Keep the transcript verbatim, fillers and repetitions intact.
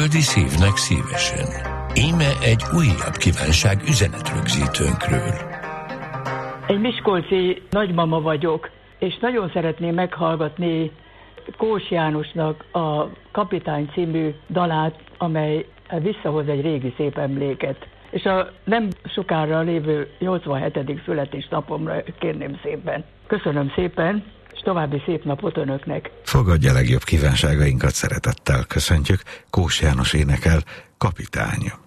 földi szívnek szívesen. Íme egy újabb kívánság üzenetrögzítőnkről. Egy miskolci nagymama vagyok, és nagyon szeretném meghallgatni Kós Jánosnak a Kapitány című dalát, amely visszahoz egy régi szép emléket. És a nem sokára lévő nyolcvanhetedik születésnapomra kérném szépen. Köszönöm szépen, és további szép napot önöknek. Fogadja legjobb kívánságainkat, szeretettel köszöntjük. Kós János énekel, Kapitány.